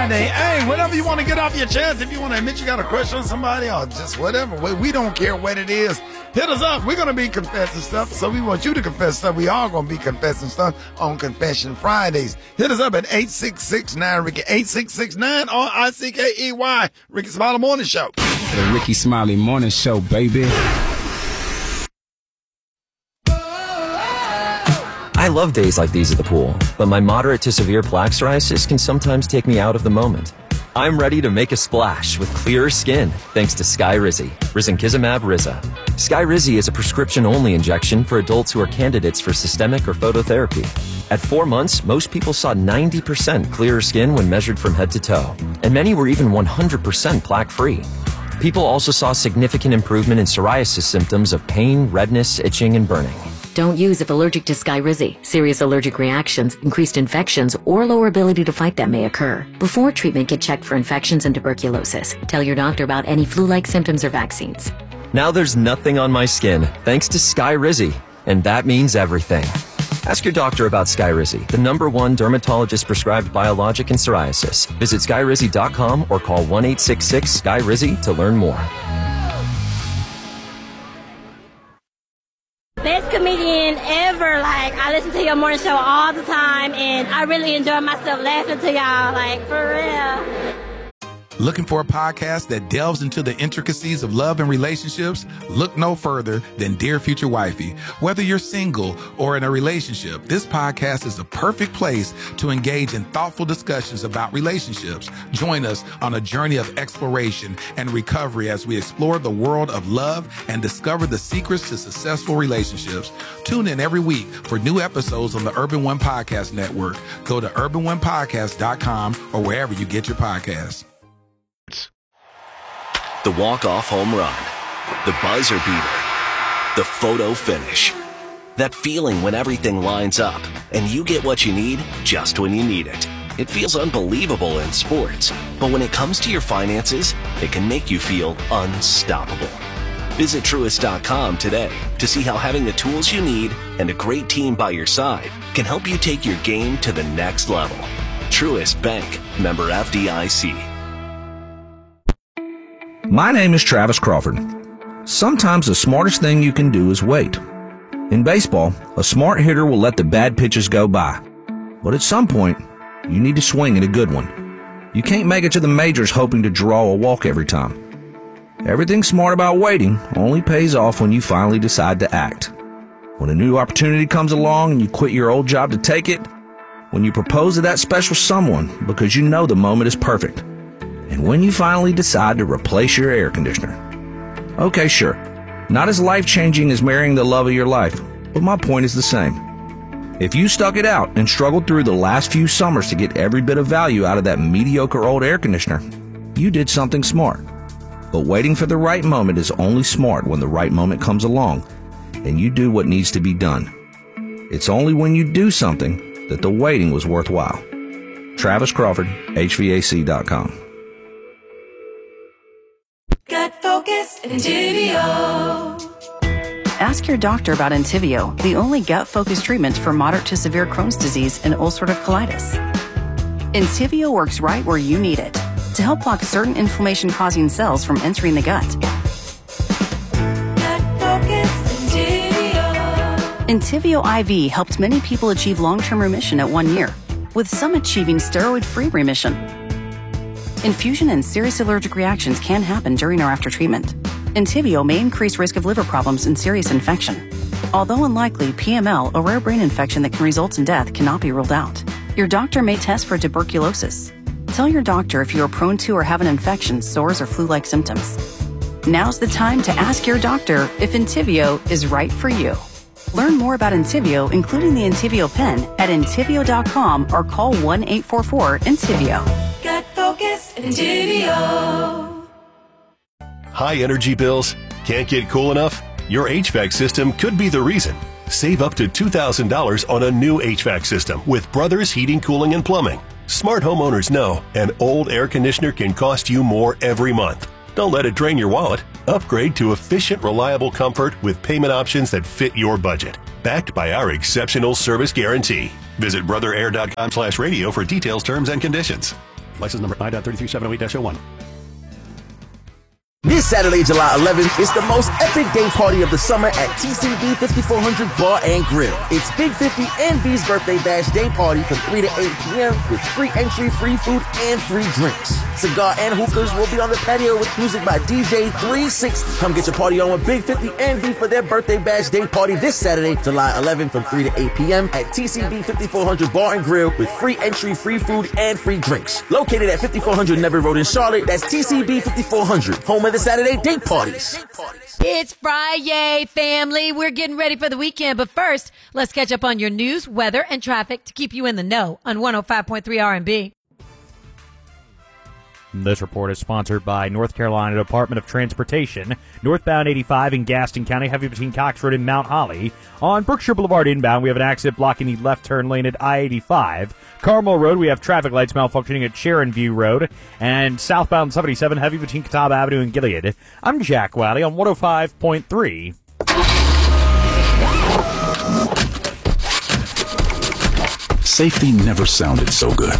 Friday. Hey, whatever you want to get off your chest, if you want to admit you got a crush on somebody or just whatever, we don't care what it is. Hit us up. We're going to be confessing stuff, so we want you to confess stuff. We are going to be confessing stuff on Confession Fridays. Hit us up at 866-9-RICKY, 866-9-RICKEY, Ricky Smiley Morning Show. The Ricky Smiley Morning Show, baby. I love days like these at the pool, but my moderate to severe plaque psoriasis can sometimes take me out of the moment. I'm ready to make a splash with clearer skin thanks to Skyrizi, risankizumab Riza. Skyrizi is a prescription-only injection for adults who are candidates for systemic or phototherapy. At 4 months, most people saw 90% clearer skin when measured from head to toe, and many were even 100% plaque-free. People also saw significant improvement in psoriasis symptoms of pain, redness, itching, and burning. Don't use if allergic to Skyrizi. Serious allergic reactions, increased infections, or lower ability to fight them may occur. Before treatment, get checked for infections and tuberculosis. Tell your doctor about any flu-like symptoms or vaccines. Now there's nothing on my skin thanks to Skyrizi, and that means everything. Ask your doctor about Skyrizi, the #1 dermatologist-prescribed biologic in psoriasis. Visit Skyrizi.com or call 1-866-SKY-RIZI to learn more. Best comedian ever. Like, I listen to your morning show all the time, and I really enjoy myself laughing to y'all, like, for real. Looking for a podcast that delves into the intricacies of love and relationships? Look no further than Dear Future Wifey. Whether you're single or in a relationship, this podcast is the perfect place to engage in thoughtful discussions about relationships. Join us on a journey of exploration and recovery as we explore the world of love and discover the secrets to successful relationships. Tune in every week for new episodes on the Urban One Podcast Network. Go to urbanonepodcast.com or wherever you get your podcasts. The walk-off home run, the buzzer beater, the photo finish. That feeling when everything lines up and you get what you need just when you need it. It feels unbelievable in sports, but when it comes to your finances, it can make you feel unstoppable. Visit Truist.com today to see how having the tools you need and a great team by your side can help you take your game to the next level. Truist Bank, member FDIC. My name is Travis Crawford. Sometimes the smartest thing you can do is wait. In baseball, a smart hitter will let the bad pitches go by. But at some point, you need to swing at a good one. You can't make it to the majors hoping to draw a walk every time. Everything smart about waiting only pays off when you finally decide to act. When a new opportunity comes along and you quit your old job to take it. When you propose to that special someone because you know the moment is perfect. And when you finally decide to replace your air conditioner. Okay, sure. Not as life-changing as marrying the love of your life, but my point is the same. If you stuck it out and struggled through the last few summers to get every bit of value out of that mediocre old air conditioner, you did something smart. But waiting for the right moment is only smart when the right moment comes along and you do what needs to be done. It's only when you do something that the waiting was worthwhile. Travis Crawford, HVAC.com. Gut Focus Entivio. Ask your doctor about Entivio, the only gut-focused treatment for moderate to severe Crohn's disease and ulcerative colitis. Entivio works right where you need it to help block certain inflammation-causing cells from entering the gut. Gut Focus Entivio. Entivio IV helped many people achieve long-term remission at 1 year, with some achieving steroid-free remission. Infusion and serious allergic reactions can happen during or after treatment. Entivio may increase risk of liver problems and serious infection. Although unlikely, PML, a rare brain infection that can result in death, cannot be ruled out. Your doctor may test for tuberculosis. Tell your doctor if you are prone to or have an infection, sores, or flu-like symptoms. Now's the time to ask your doctor if Entivio is right for you. Learn more about Entivio, including the Entivio pen, at Entivio.com or call 1-844-ENTIVIO. Gut Focus Entivio. High energy bills? Can't get cool enough? Your HVAC system could be the reason. Save up to $2,000 on a new HVAC system with Brothers Heating, Cooling, and Plumbing. Smart homeowners know an old air conditioner can cost you more every month. Don't let it drain your wallet. Upgrade to efficient, reliable comfort with payment options that fit your budget. Backed by our exceptional service guarantee. Visit brotherair.com/radio for details, terms, and conditions. License number I.33708-01. This Saturday, July 11th, is the most epic day party of the summer at TCB 5400 Bar and Grill. It's Big 50 and V's birthday bash day party from 3 to 8 p.m. with free entry, free food, and free drinks. Cigar and hookers will be on the patio with music by DJ 360. Come get your party on with Big 50 and V for their birthday bash day party this Saturday, July 11th from 3 to 8 p.m. at TCB 5400 Bar and Grill with free entry, free food, and free drinks. Located at 5400 Neville Road in Charlotte, that's TCB 5400, home of the Saturday day parties. It's Friday, family. We're getting ready for the weekend, but first, let's catch up on your news, weather, and traffic to keep you in the know on 105.3 R&B. This report is sponsored by North Carolina Department of Transportation. Northbound 85 in Gaston County, heavy between Cox Road and Mount Holly. On Brookshire Boulevard inbound, we have an accident blocking the left turn lane at I-85. Carmel Road, we have traffic lights malfunctioning at Sharon View Road. And southbound 77, heavy between Catawba Avenue and Gilead. I'm Jack Wiley on 105.3. Safety never sounded so good.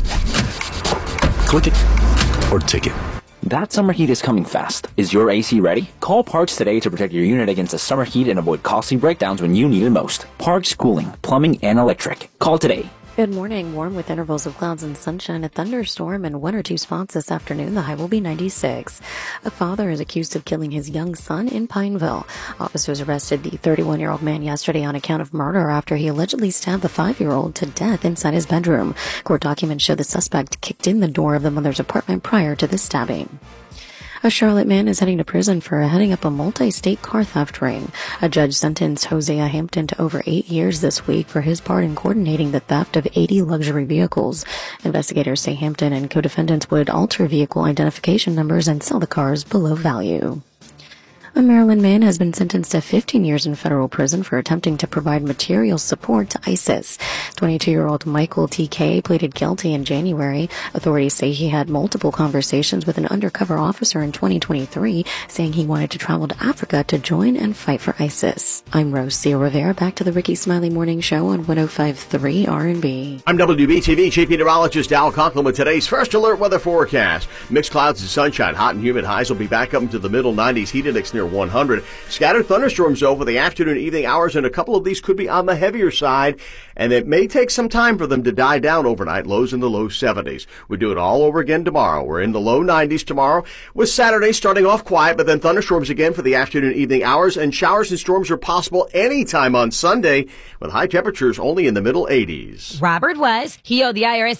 Click it or ticket. That summer heat is coming fast. Is your AC ready? Call Parks today to protect your unit against the summer heat and avoid costly breakdowns when you need it most. Parks Cooling, Plumbing, and Electric. Call today. Good morning. Warm with intervals of clouds and sunshine. A thunderstorm in 1 or 2 spots this afternoon. The high will be 96. A father is accused of killing his young son in Pineville. Officers arrested the 31-year-old man yesterday on account of murder after he allegedly stabbed the 5-year-old to death inside his bedroom. Court documents show the suspect kicked in the door of the mother's apartment prior to the stabbing. A Charlotte man is heading to prison for heading up a multi-state car theft ring. A judge sentenced Hosea Hampton to over 8 years this week for his part in coordinating the theft of 80 luxury vehicles. Investigators say Hampton and co-defendants would alter vehicle identification numbers and sell the cars below value. A Maryland man has been sentenced to 15 years in federal prison for attempting to provide material support to ISIS. 22-year-old Michael T.K. pleaded guilty in January. Authorities say he had multiple conversations with an undercover officer in 2023, saying he wanted to travel to Africa to join and fight for ISIS. I'm Rocio Rivera. Back to the Ricky Smiley Morning Show on 105.3 R&B. I'm WBTV Chief Meteorologist Al Conklin with today's first alert weather forecast. Mixed clouds and sunshine. Hot and humid highs will be back up into the middle 90s. Heat index near 100. Scattered thunderstorms over the afternoon, evening hours, and a couple of these could be on the heavier side, and it may take some time for them to die down overnight. Lows in the low 70s. We do it all over again tomorrow. We're in the low 90s tomorrow, with Saturday starting off quiet, but then thunderstorms again for the afternoon, evening hours, and showers and storms are possible anytime on Sunday, with high temperatures only in the middle 80s. Robert was. He owed the IRS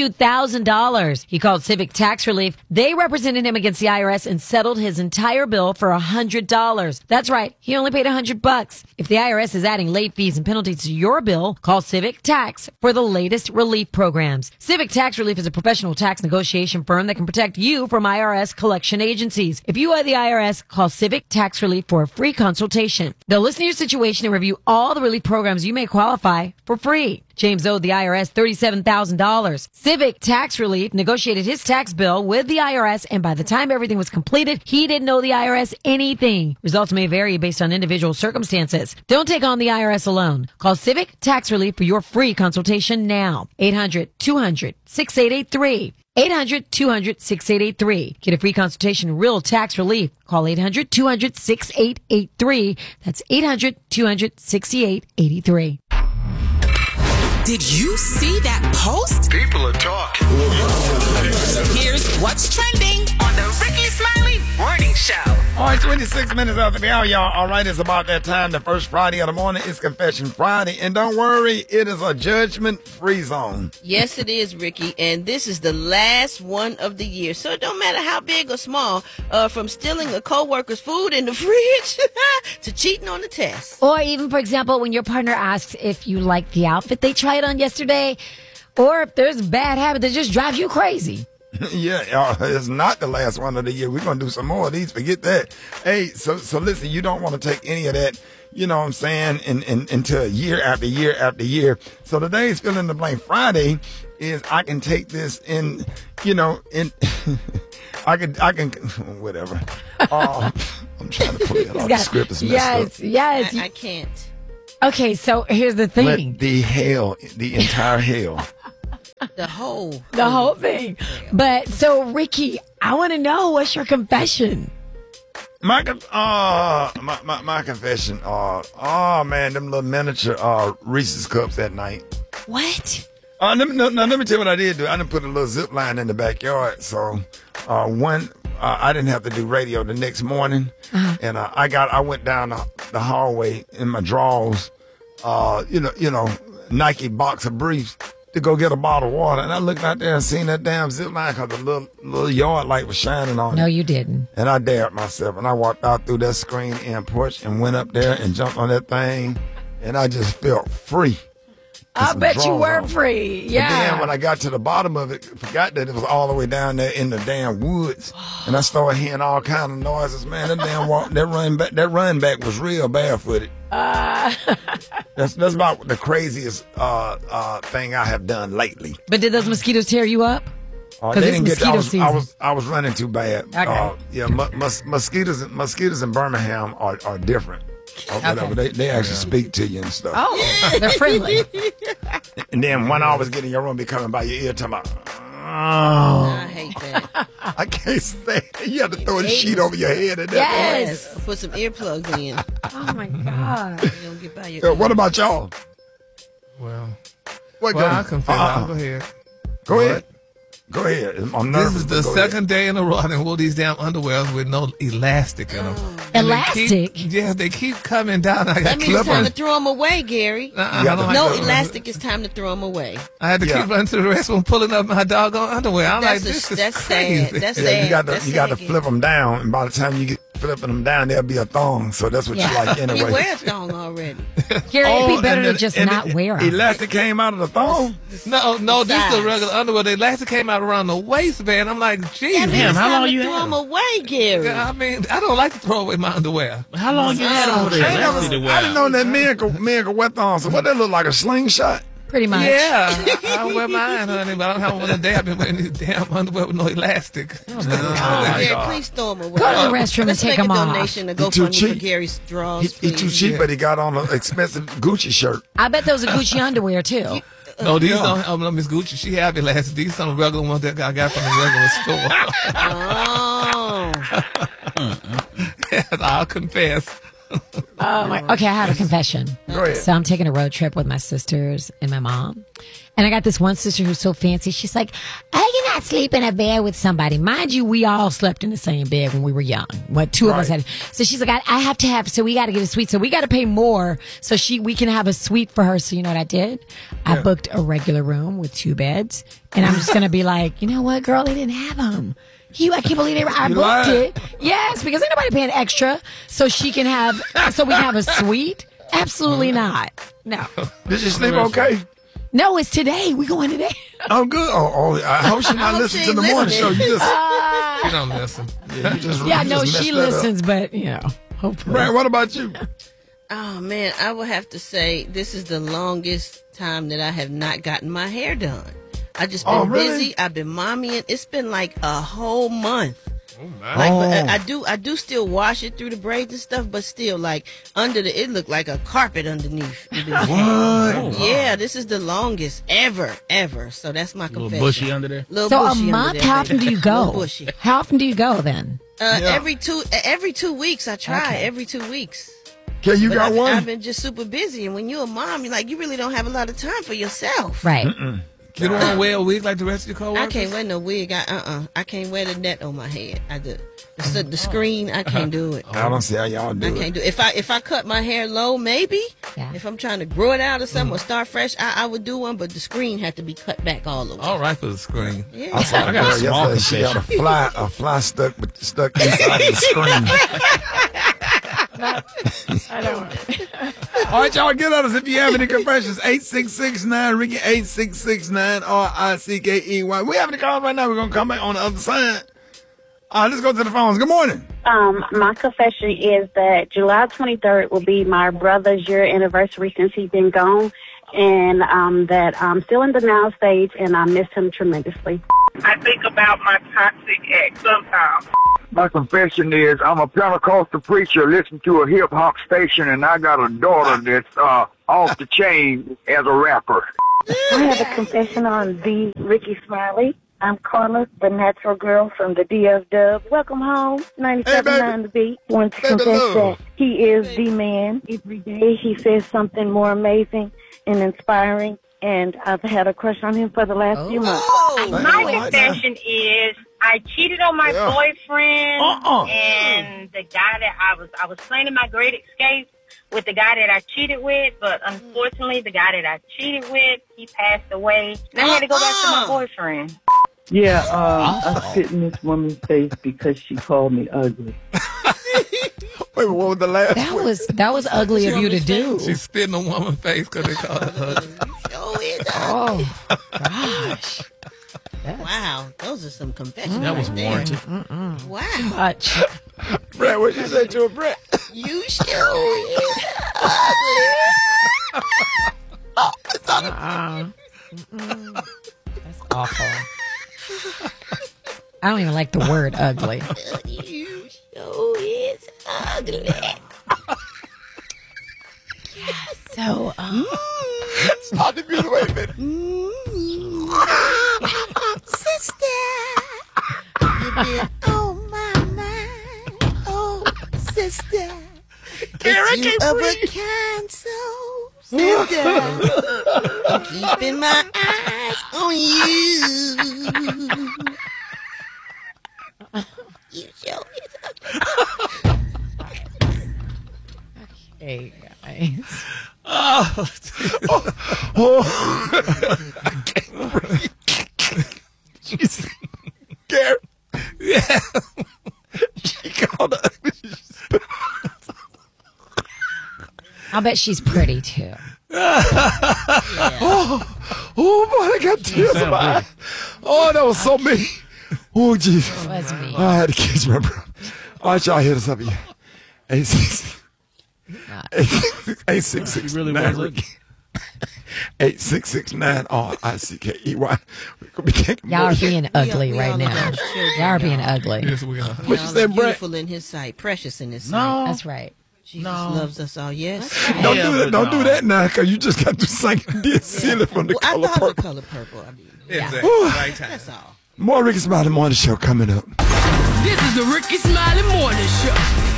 $62,000. He called Civic Tax Relief. They represented him against the IRS and settled his entire bill for $100. That's right. He only paid $100. If the IRS is adding late fees and penalties to your bill, call Civic Tax for the latest relief programs. Civic Tax Relief is a professional tax negotiation firm that can protect you from IRS collection agencies. If you owe the IRS, call Civic Tax Relief for a free consultation. They'll listen to your situation and review all the relief programs you may qualify for free. James owed the IRS $37,000. Civic Tax Relief negotiated his tax bill with the IRS, and by the time everything was completed, he didn't owe the IRS anything. Results may vary based on individual circumstances. Don't take on the IRS alone. Call Civic Tax Relief for your free consultation now. 800-200-6883. 800-200-6883. Get a free consultation, real tax relief. Call 800-200-6883. That's 800-200-6883. Did you see that post? People are talking. Here's what's trending on the Ricky Smiley Morning Show. All right, 26 minutes after the hour, y'all. All right, it's about that time. The first Friday of the morning is Confession Friday. And don't worry, it is a judgment-free zone. Yes, it is, Ricky. And this is the last one of the year. So it don't matter how big or small, from stealing a coworker's food in the fridge to cheating on the test. Or even, for example, when your partner asks if you like the outfit they tried on yesterday, or if there's a bad habit that just drives you crazy. Yeah, it's not the last one of the year. We're going to do some more of these. Forget that. Hey, so listen, you don't want to take any of that, you know what I'm saying, into year after year after year. So today's Fill in the Blank Friday is I can take this in, you know, in, I can, whatever. I'm trying to pull it off. The script is messed up. Yes. I can't. Okay, so here's the thing. Let the entire hell. The whole thing. But so, Ricky, I want to know, what's your confession? My confession. Man, them little miniature Reese's cups at night. What? Let me tell you what I did do. I done put a little zip line in the backyard, so I didn't have to do radio the next morning, and I went down the hallway in my drawers, Nike boxer briefs to go get a bottle of water, and I looked out there and seen that damn zip line because the little yard light was shining on it. No, you didn't. And I dared myself, and I walked out through that screen and porch and went up there and jumped on that thing, and I just felt free. I bet you were free. Yeah. But then when I got to the bottom of it, forgot that it was all the way down there in the damn woods, and I started hearing all kind of noises. Man, that run back was real barefooted. That's about the craziest thing I have done lately. But did those mosquitoes tear you up? They didn't get. I was running too bad. Okay. Mosquitoes in Birmingham are different. Okay. They actually speak to you and stuff. Oh, they're friendly. And then one always get in your room, be coming by your ear, talking about. I hate that. I can't stand it. You have to throw a sheet over your head at that Yes. Put some earplugs in. Oh my God. You don't get by your what about y'all? Well, what? I confess. I'll go ahead. Go ahead. Go ahead. I'm nervous. This is the second day in a row I done wore these damn underwears with no elastic in them. Elastic? They keep coming down. I got that means it's time to throw them away, Gary. No elastic, it's time to throw them away. I had to keep running to the restroom, pulling up my doggone underwear. I'm like, this is crazy. Sad. That's sad. You got to flip them down, and by the time you get flipping them down, there'll be a thong. So that's what you like anyway. You wear a thong already. Gary, it'd be better to just not wear them. Elastic came out of the thong? No, this is the regular underwear. The elastic came out around the waistband. I'm like, geez. Damn, how long you had them? Throw them away, Gary. I mean, I don't like to throw away my underwear. How long you had them over there? I didn't know that men could wear thongs. So what, that look like a slingshot? Pretty much. Yeah, I wear mine, honey, but I don't have one today. I've been wearing these damn underwear with no elastic. Gary, please throw them away. Go to the restroom and take them off. Let's make a donation to GoFundMe for Gary's drawers. He's too cheap, but he got on an expensive Gucci shirt. I bet those are Gucci underwear, too. No, these don't. Miss Gucci, she have elastic. These some regular ones that I got from the regular store. Yes, I'll confess. Okay, I have a confession. Go ahead. So I'm taking a road trip with my sisters and my mom. And I got this one sister who's so fancy. She's like, I cannot sleep in a bed with somebody. Mind you, we all slept in the same bed when we were young. Two of us had. So she's like, I have to have, so we got to get a suite. So we got to pay more so we can have a suite for her. So you know what I did? I booked a regular room with 2 beds. And I'm just going to be like, you know what, girl, they didn't have them. I can't believe I booked it. Yes, because ain't nobody paying extra so we can have a suite. Absolutely not. No. Did you sleep okay? No, it's today. We going today. Oh, good. I hope she's not listening to the morning show. You just you don't listen. Yeah, she listens, but hopefully. Right. What about you? Oh man, I would have to say this is the longest time that I have not gotten my hair done. I just been busy. I've been mommying. It's been like a whole month. Oh my! But I do still wash it through the braids and stuff, but still, like it looked like a carpet underneath. What? Yeah, this is the longest ever. So that's my confession. Little bushy under there. So a month? How often do you go? How often do you go then? Every 2 weeks. I try. Okay. Every 2 weeks. Okay, you got one. I've been just super busy, and when you're a mom, you really don't have a lot of time for yourself. Right. You don't want to wear a wig like the rest of your coworkers? I can't wear no wig. I can't wear the net on my head. The screen, I can't do it. I don't see how y'all do it. I can't do it. If I cut my hair low, maybe. Yeah. If I'm trying to grow it out or something or start fresh, I would do one. But the screen had to be cut back all the way. All right for the screen. Yeah. I saw a girl yesterday. She had a fly stuck inside the screen. I don't. All right, y'all, get on us if you have any confessions. 8669 Ricky 8669 RICKEY. We having a call right now. We're gonna come back on the other side. Let's go to the phones. Good morning. My confession is that July 23rd will be my brother's year anniversary since he's been gone, and that I'm still in the denial stage, and I miss him tremendously. I think about my toxic ex sometimes. My confession is I'm a Pentecostal preacher listening to a hip-hop station, and I got a daughter that's off the chain as a rapper. I have a confession on the Ricky Smiley. I'm Carla, the natural girl from the DF Welcome home, 97.9 The Beat. Want to confess that he is the man. Every day he says something more amazing and inspiring, and I've had a crush on him for the last few months. My confession is I cheated on my boyfriend and the guy that I was planning my great escape with the guy that I cheated with, but unfortunately the guy that I cheated with, he passed away. And I had to go back to my boyfriend. Yeah, I spit in this woman's face because she called me ugly. Wait, what was the last? That was ugly of you to do. She spit in a woman's face because they called her ugly. Oh, gosh. Wow, those are some confessions. That was warranted. Wow. Much. Brett, what you say to her, Brett? You sure is ugly. That's awful. I don't even like the word ugly. You sure is ugly. So, Stop the music. Wait a minute. Sister, you've been on my mind. Oh, sister, Karen, you of a kind soul, sister. I'm keeping my eyes on you. You sure is ugly. hey, guys. I can't breathe. She's scared. Yeah. She called her. I'll bet she's pretty too. Oh boy, I got tears in my eyes. Oh, that was so mean. Oh, Jesus. It was me. I had to catch my breath. All right, y'all hit us up again. 866-9 866-9 RICKEY. We're gonna be taking Y'all more. are being ugly right now. Y'all are being ugly. Yes, we are. What you say, Brett? Beautiful in his sight, precious in his sight. That's right. Jesus loves us all. Yes. Don't do that. Don't do that now, because you just got to sing this silly from the color I thought purple. the color purple. I mean, Exactly. Right time. that's all. More Ricky Smiley Morning Show coming up. This is the Ricky Smiley Morning Show.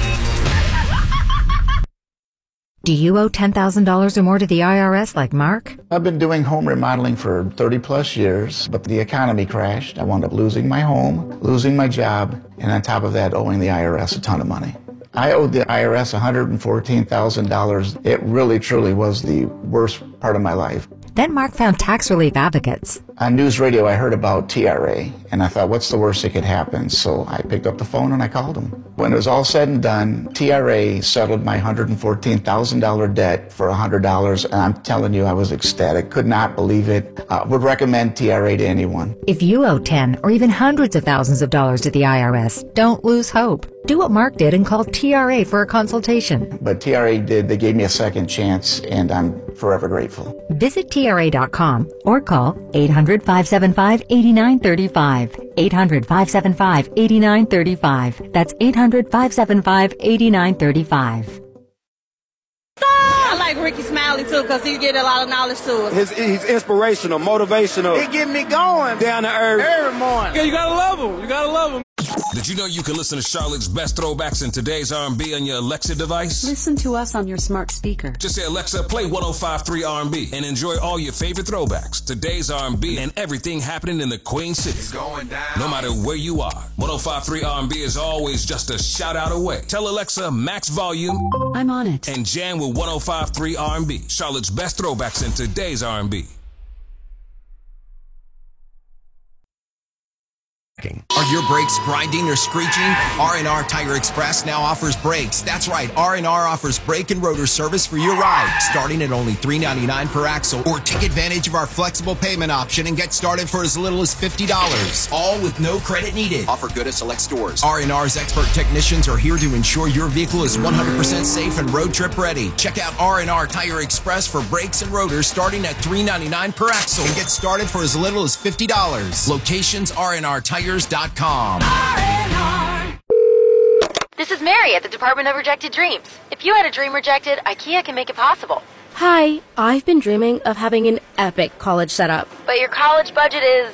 Do you owe $10,000 or more to the IRS like Mark? I've been doing home remodeling for 30 plus years, but the economy crashed. I wound up losing my home, losing my job, and on top of that, owing the IRS a ton of money. I owed the IRS $114,000. It really, truly was the worst part of my life. Then Mark found tax relief advocates. On news radio, I heard about TRA, and I thought, what's the worst that could happen? So I picked up the phone and I called them. When it was all said and done, TRA settled my $114,000 debt for $100, and I'm telling you, I was ecstatic. Could not believe it. Would recommend TRA to anyone. If you owe 10 or even hundreds of thousands of dollars to the IRS, don't lose hope. Do what Mark did and call TRA for a consultation. But TRA did. They gave me a second chance, and I'm forever grateful. Visit TRA.com or call 800-575-8935. 800-575-8935. That's 800-575-8935. I like Ricky Smiley too because he get a lot of knowledge to us. He's inspirational, motivational. He get me going. Down to earth. Every morning. Yeah, you gotta love him. You gotta love him. Did you know you can listen to Charlotte's best throwbacks in today's R&B on your Alexa device? Listen to us on your smart speaker. Just say, Alexa, play 105.3 R&B and enjoy all your favorite throwbacks, today's R&B, and everything happening in the Queen City. It's going down. No matter where you are, 105.3 R&B is always just a shout out away. Tell Alexa, max volume. I'm on it. And jam with 105.3 R&B, Charlotte's best throwbacks in today's R&B. Are your brakes grinding or screeching? R&R Tire Express now offers brakes. That's right, R&R offers brake and rotor service for your ride, starting at only $3.99 per axle. Or take advantage of our flexible payment option and get started for as little as $50. All with no credit needed. Offer good at select stores. R&R's expert technicians are here to ensure your vehicle is 100% safe and road trip ready. Check out R&R Tire Express for brakes and rotors starting at $3.99 per axle and get started for as little as $50. Locations rnrtires.com. This is Mary at the Department of Rejected Dreams. If you had a dream rejected, IKEA can make it possible. Hi, I've been dreaming of having an epic college setup. But your college budget is